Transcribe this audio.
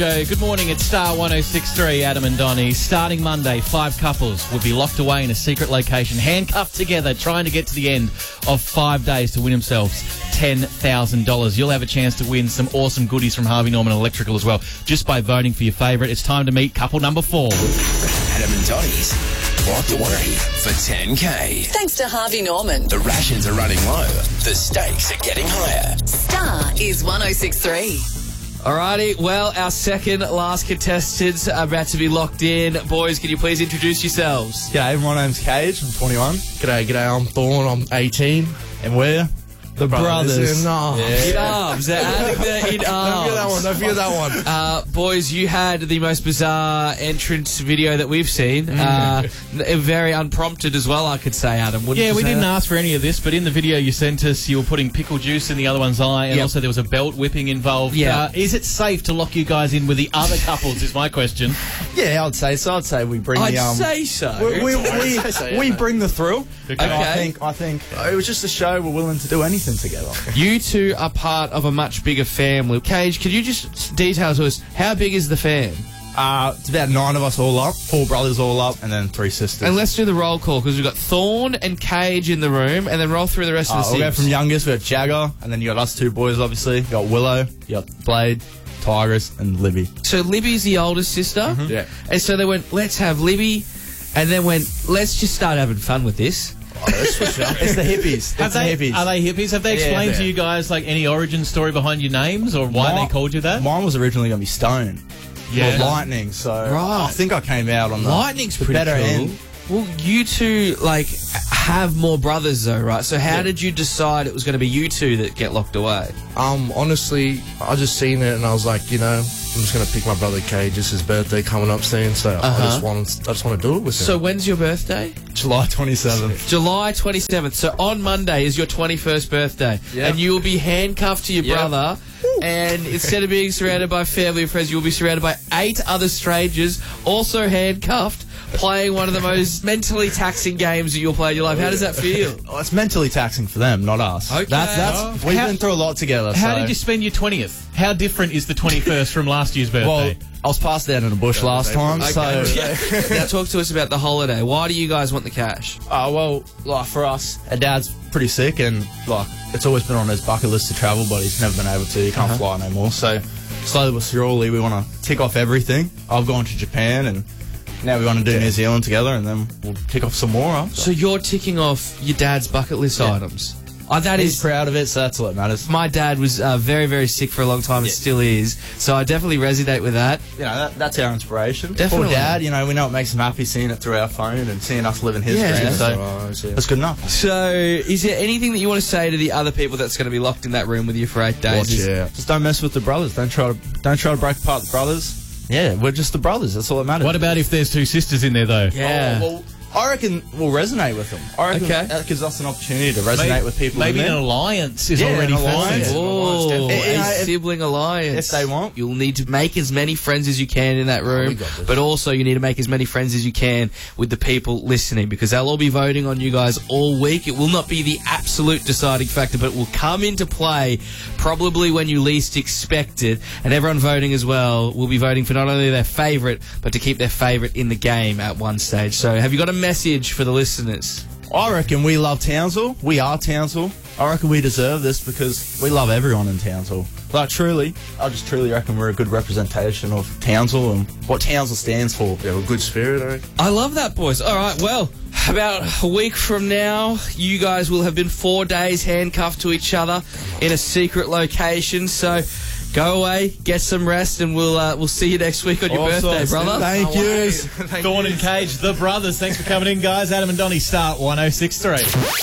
Good morning, it's Star 106.3, Adam and Donnie. Starting Monday, 5 couples will be locked away in a secret location, handcuffed together, trying to get to the end of 5 days to win themselves $10,000. You'll have a chance to win some awesome goodies from Harvey Norman Electrical as well, just by voting for your favourite. It's time to meet couple number 4. Adam and Donnie's locked away for $10K. Thanks to Harvey Norman. The rations are running low. The stakes are getting higher. Star is 106.3. Alrighty, well, our second last contestants are about to be locked in. Boys, can you please introduce yourselves? G'day, my name's Cage. I'm 21. G'day, I'm Thorn, I'm 18. And we're the brothers. No. In arms. They're adding the in arms. Don't forget that one. Boys, you had the most bizarre entrance video that we've seen. Very unprompted as well, I could say, Adam. Wouldn't Yeah, you we say didn't that? ask for any of this, but in the video you sent us, you were putting pickle juice in the other one's eye, and Yep. also there was a belt whipping involved. Yeah. Is it safe to lock you guys in with the other couples, is my question. Yeah, I'd say so. I'd say we bring I'd the say so. we bring the thrill. Okay. I think it was just a show. We're willing to do anything together. You two are part of a much bigger family. Cage, could you just detail to us, how big is the fam? It's about 9 of us all up, 4 brothers all up, and then 3 sisters. And let's do the roll call, because we've got Thorn and Cage in the room, and then roll through the rest of the we'll go Sims. from youngest. We got Jagger, and then you got us 2 boys, obviously. You got Willow, you got Blade, Tigress, and Libby. So Libby's the oldest sister. Yeah. And so they went, let's have Libby, and then went, let's just start having fun with this. It's the hippies. Are they hippies? Have they explained Yeah. to you guys like any origin story behind your names or why they called you that? Mine was originally going to be Stone. Yeah. Or Lightning, so Right. I think I came out on Lightning's the pretty better cool. end. Well, you two, have more brothers, though, right? So how did you decide it was going to be you two that get locked away? Honestly, I just seen it and I was like, I'm just gonna pick my brother Cage. It's his birthday coming up soon, so I just want to do it with him. So when's your birthday? July 27th. July 27th. So on Monday is your 21st birthday. Yep. And you will be handcuffed to your Yep. brother. And instead of being surrounded by family and friends, you'll be surrounded by 8 other strangers, also handcuffed, playing one of the most mentally taxing games that you'll play in your life. How does that feel? Oh, it's mentally taxing for them, not us. Okay. That's we've been through a lot together. How so. did you spend your 20th? How different is the 21st from last year's birthday? Well, I was passed out in a bush last time, so. Now talk to us about the holiday. Why do you guys want the cash? For us, our dad's pretty sick, and it's always been on his bucket list to travel, but he's never been able to. He can't fly no more. So slowly but surely, we want to tick off everything. I've gone to Japan, and now we want to do New Zealand together, and then we'll tick off some more after. So you're ticking off your dad's bucket list items. He's proud of it, so that's all that matters. My dad was very, very sick for a long time and still is. So I definitely resonate with that. That's our inspiration. Definitely. Poor Dad, we know it makes him happy seeing it through our phone and seeing us living his dreams. So that's good enough. So is there anything that you want to say to the other people that's going to be locked in that room with you for 8 days? Just don't mess with the brothers. Don't try to break apart the brothers. Yeah, we're just the brothers. That's all that matters. What about if there's 2 sisters in there, though? Yeah. Well, I reckon we'll resonate with them. I reckon that gives us an opportunity to resonate with people. Maybe in an there. alliance is Yeah, already an alliance. formed. Oh, If- a sibling alliance. if they want. You'll need to make as many friends as you can in that room, but also you need to make as many friends as you can with the people listening, because they'll all be voting on you guys all week. It will not be the absolute deciding factor, but it will come into play probably when you least expect it, and everyone voting as well will be voting for not only their favourite, but to keep their favourite in the game at one stage. So have you got a message for the listeners? I reckon we love Townsville. We are Townsville. I reckon we deserve this because we love everyone in Townsville. I just truly reckon we're a good representation of Townsville and what Townsville stands for. Yeah, we're good spirit, I reckon. I love that, boys. All right, well, about a week from now, you guys will have been 4 days handcuffed to each other in a secret location. So go away, get some rest, and we'll see you next week on your birthday, brother. Thank you. Thorn and Cage, the brothers. Thanks for coming in, guys. Adam and Donnie, Start 106.3.